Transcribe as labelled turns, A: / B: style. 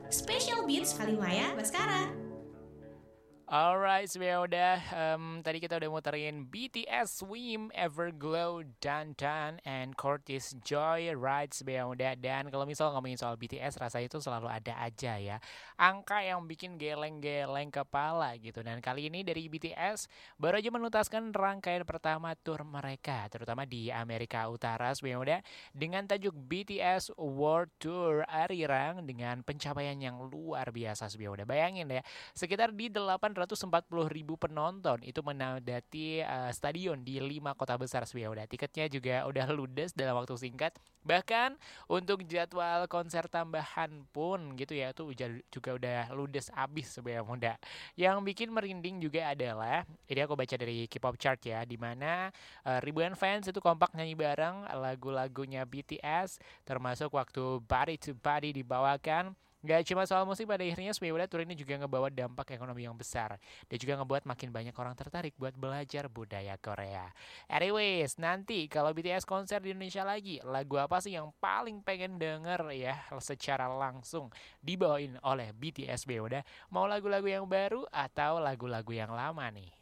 A: Special Beats Halimaya Baskara.
B: Alright, sebenarnya udah tadi kita udah muterin BTS Swim, Everglow, Dandan, and Curtis Joy, Ride sebenarnya udah. Dan kalau misal ngomongin soal BTS, rasanya itu selalu ada aja ya angka yang bikin geleng-geleng kepala gitu. Dan kali ini dari BTS baru aja menuntaskan rangkaian pertama tour mereka, terutama di Amerika Utara sebenarnya udah, dengan tajuk BTS World Tour Arirang dengan pencapaian yang luar biasa sebenarnya udah. Bayangin ya, sekitar di 840.000 penonton itu menadati stadion di 5 kota besar udah. Tiketnya juga udah ludes dalam waktu singkat. Bahkan untuk jadwal konser tambahan pun gitu ya, itu juga udah ludes abis sebenarnya muda. Yang bikin merinding juga adalah ini aku baca dari K-pop chart ya, di mana ribuan fans itu kompak nyanyi bareng lagu-lagunya BTS, termasuk waktu Body to Body dibawakan. Gak cuma soal musik, pada akhirnya sebenarnya tour ini juga ngebawa dampak ekonomi yang besar. Dan juga ngebuat makin banyak orang tertarik buat belajar budaya Korea. Anyways, nanti kalau BTS konser di Indonesia lagi, lagu apa sih yang paling pengen denger ya secara langsung dibawain oleh BTS udah? Mau lagu-lagu yang baru atau lagu-lagu yang lama nih?